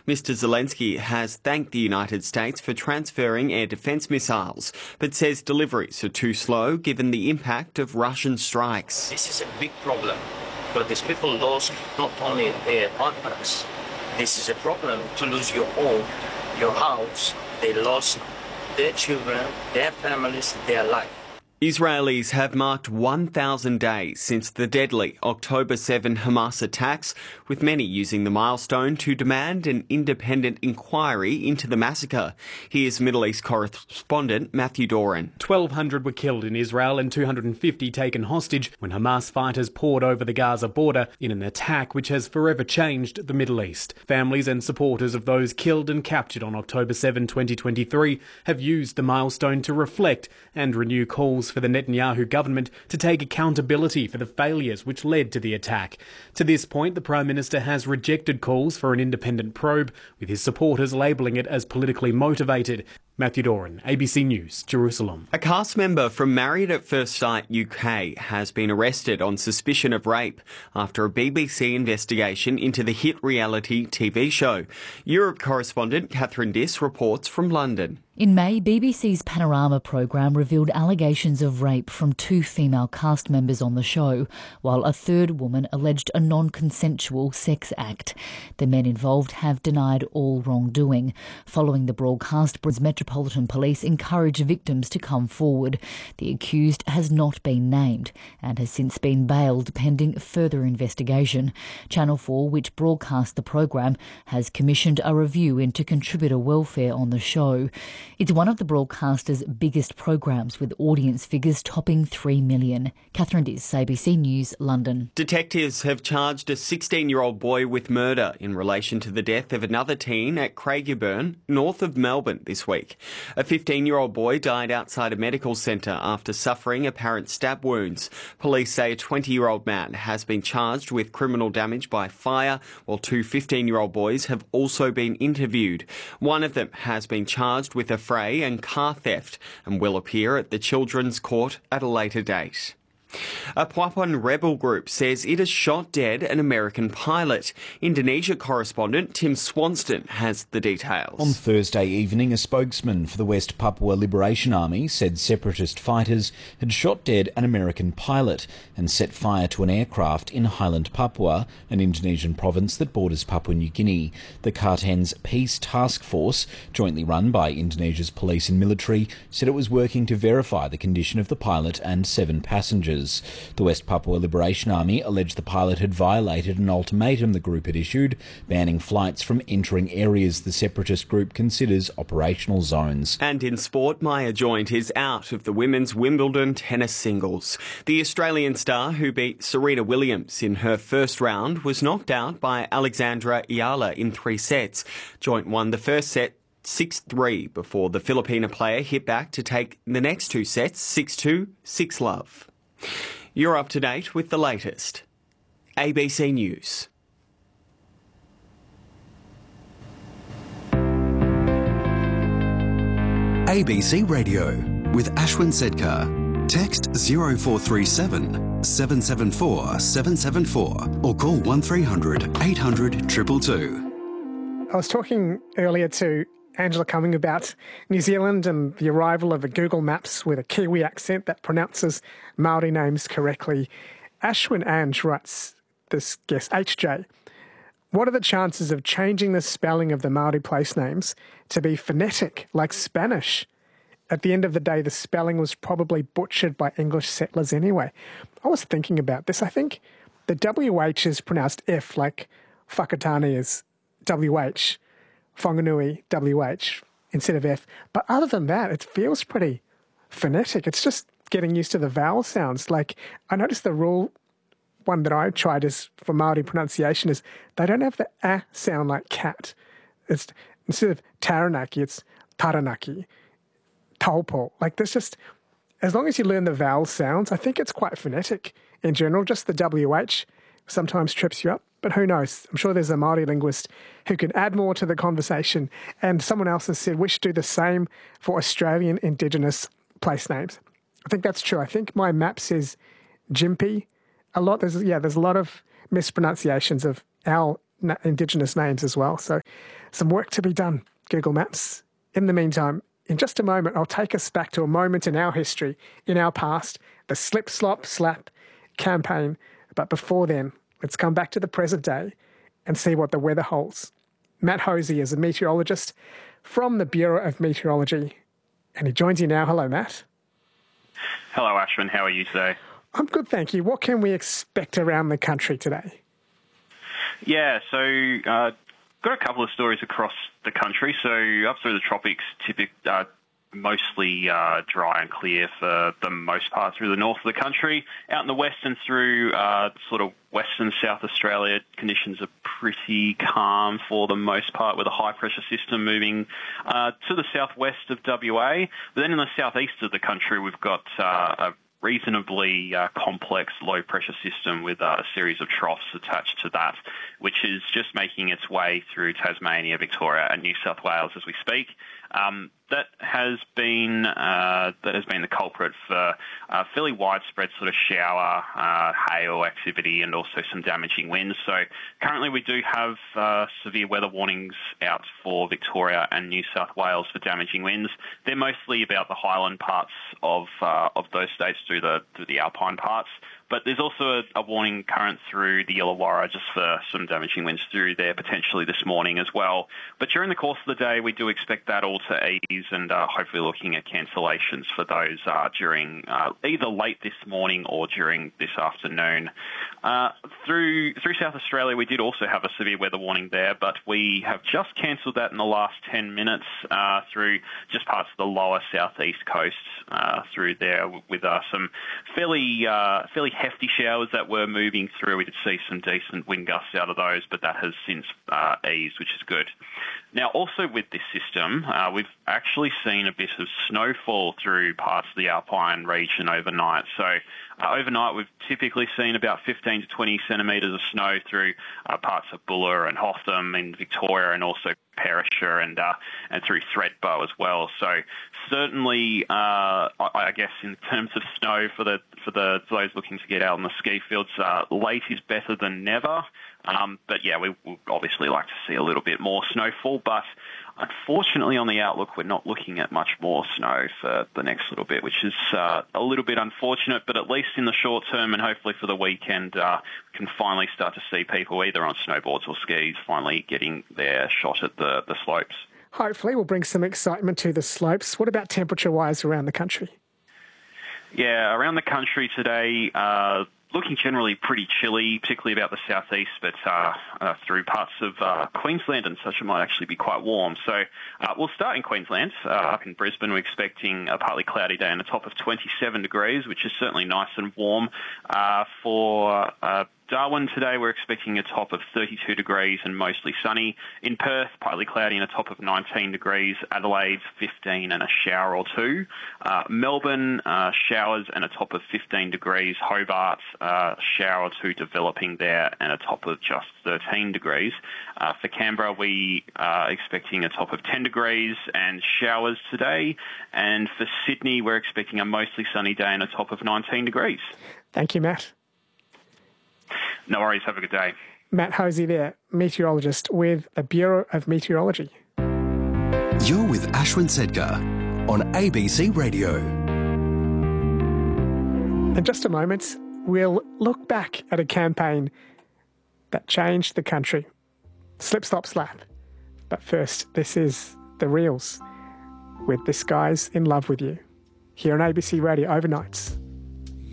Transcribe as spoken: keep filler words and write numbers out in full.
Mister Zelensky has thanked the United States for transferring air defence missiles, but says deliveries are too slow given the impact of Russian strikes. This is a big problem, but these people lost not only their partners. This is a problem to lose your home, your house. They lost their children, their families, their life. Israelis have marked one thousand days since the deadly October seventh Hamas attacks, with many using the milestone to demand an independent inquiry into the massacre. Here's Middle East correspondent Matthew Doran. twelve hundred were killed in Israel and two hundred fifty taken hostage when Hamas fighters poured over the Gaza border in an attack which has forever changed the Middle East. Families and supporters of those killed and captured on October seventh, twenty twenty-three have used the milestone to reflect and renew calls for the Netanyahu government to take accountability for the failures which led to the attack. To this point, the Prime Minister has rejected calls for an independent probe, with his supporters labelling it as politically motivated. Matthew Doran, A B C News, Jerusalem. A cast member from Married at First Sight U K has been arrested on suspicion of rape after a B B C investigation into the hit reality T V show. Europe correspondent Catherine Diss reports from London. In May, B B C's Panorama programme revealed allegations of rape from two female cast members on the show, while a third woman alleged a non-consensual sex act. The men involved have denied all wrongdoing. Following the broadcast, Brisbane Metropolitan Police encourage victims to come forward. The accused has not been named and has since been bailed pending further investigation. Channel four, which broadcast the programme, has commissioned a review into contributor welfare on the show. It's one of the broadcaster's biggest programmes, with audience figures topping three million. Catherine Diss, A B C News, London. Detectives have charged a sixteen-year-old boy with murder in relation to the death of another teen at Craigieburn, north of Melbourne, this week. A fifteen-year-old boy died outside a medical centre after suffering apparent stab wounds. Police say a twenty-year-old man has been charged with criminal damage by fire, while two fifteen-year-old boys have also been interviewed. One of them has been charged with affray and car theft and will appear at the Children's Court at a later date. A Papuan rebel group says it has shot dead an American pilot. Indonesia correspondent Tim Swanston has the details. On Thursday evening, a spokesman for the West Papua Liberation Army said separatist fighters had shot dead an American pilot and set fire to an aircraft in Highland Papua, an Indonesian province that borders Papua New Guinea. The Kartan's Peace Task Force, jointly run by Indonesia's police and military, said it was working to verify the condition of the pilot and seven passengers. The West Papua Liberation Army alleged the pilot had violated an ultimatum the group had issued, banning flights from entering areas the separatist group considers operational zones. And in sport, Maya Joint is out of the women's Wimbledon tennis singles. The Australian star, who beat Serena Williams in her first round, was knocked out by Alexandra Ayala in three sets. Joint won the first set six three before the Filipina player hit back to take the next two sets six two, six love. You're up to date with the latest. A B C News. A B C Radio with Ashwin Sedkar. Text zero four three seven, seven seven four, seven seven four or call one three hundred, eight hundred, two two two. I was talking earlier to Angela Cumming about New Zealand and the arrival of a Google Maps with a Kiwi accent that pronounces Māori names correctly. Ashwin Ange writes, this guest, H J, what are the chances of changing the spelling of the Māori place names to be phonetic, like Spanish? At the end of the day, the spelling was probably butchered by English settlers anyway. I was thinking about this. I think the W H is pronounced F, like Whakatane is W H. Whanganui, W H, instead of F. But other than that, it feels pretty phonetic. It's just getting used to the vowel sounds. Like, I noticed the rule, one that I tried is for Māori pronunciation, is they don't have the A sound like cat. It's instead of Taranaki, it's Taranaki, Taupo. Like, there's just, as long as you learn the vowel sounds, I think it's quite phonetic in general. Just the W H sometimes trips you up. But who knows? I'm sure there's a Māori linguist who can add more to the conversation. And someone else has said we should do the same for Australian Indigenous place names. I think that's true. I think my map says Gympie. A lot, there's, yeah, there's a lot of mispronunciations of our Indigenous names as well. So Some work to be done, Google Maps. In the meantime, in just a moment, I'll take us back to a moment in our history, in our past, the Slip Slop Slap campaign. But before then, let's come back to the present day and see what the weather holds. Matt Hosey is a meteorologist from the Bureau of Meteorology, and he joins you now. Hello, Matt. Hello, Ashwin. How are you today? I'm good, thank you. What can we expect around the country today? Yeah, so uh, got a couple of stories across the country. So up through the tropics, typic, uh, mostly uh, dry and clear for the most part through the north of the country. Out in the west and through uh, sort of western South Australia, conditions are pretty calm for the most part, with a high-pressure system moving uh, to the southwest of W A. But then in the southeast of the country, we've got uh, a reasonably uh, complex low-pressure system with uh, a series of troughs attached to that, which is just making its way through Tasmania, Victoria and New South Wales as we speak. Um, that has been uh, that has been the culprit for uh, fairly widespread sort of shower, uh, hail activity, and also some damaging winds. So currently, we do have uh, severe weather warnings out for Victoria and New South Wales for damaging winds. They're mostly about the highland parts of uh, of those states through the through the alpine parts. But there's also a, a warning current through the Illawarra just for some damaging winds through there potentially this morning as well. But during the course of the day, we do expect that all to ease and uh, hopefully looking at cancellations for those uh, during uh, either late this morning or during this afternoon. Uh, through through South Australia, we did also have a severe weather warning there, but we have just cancelled that in the last ten minutes uh, through just parts of the lower southeast coast uh, through there with uh, some fairly uh, fairly hefty showers that were moving through. We did see some decent wind gusts out of those, but that has since uh, eased, which is good. Now, also with this system, uh, we've actually seen a bit of snowfall through parts of the Alpine region overnight. So uh, overnight, we've typically seen about fifteen to twenty centimetres of snow through uh, parts of Bulla and Hotham in Victoria, and also Perisher and uh, and through Thredbo as well. So certainly, uh, I, I guess in terms of snow for the for the for those looking to get out on the ski fields, uh, late is better than never. Um, but yeah, we would obviously like to see a little bit more snowfall, but unfortunately on the outlook, we're not looking at much more snow for the next little bit, which is uh, a little bit unfortunate, but at least in the short term and hopefully for the weekend, uh, can finally start to see people either on snowboards or skis finally getting their shot at the, the slopes. Hopefully we'll bring some excitement to the slopes. What about temperature-wise around the country? Yeah, around the country today, uh, looking generally pretty chilly, particularly about the southeast, but uh, uh, through parts of uh, Queensland and such, it might actually be quite warm. So uh, we'll start in Queensland. Uh, up in Brisbane, we're expecting a partly cloudy day on the top of twenty-seven degrees, which is certainly nice and warm. Uh, for uh, Darwin today, we're expecting a top of thirty-two degrees and mostly sunny. In Perth, partly cloudy and a top of nineteen degrees. Adelaide, fifteen and a shower or two. Uh, Melbourne, uh, showers and a top of fifteen degrees. Hobart, uh, shower or two developing there and a top of just thirteen degrees. Uh, for Canberra, we are expecting a top of ten degrees and showers today. And for Sydney, we're expecting a mostly sunny day and a top of nineteen degrees. Thank you, Matt. No worries. Have a good day. Matt Hosey there, meteorologist with the Bureau of Meteorology. You're with Ashwin Sedkar on A B C Radio. In just a moment, we'll look back at a campaign that changed the country. Slip, Slop, Slap. But first, this is The Reels with This Guy's in Love with You. Here on A B C Radio Overnights.